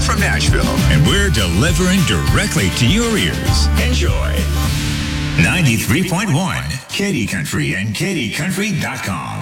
from Nashville. And we're delivering directly to your ears. Enjoy. 93.1 Katy Country and KatyCountry.com.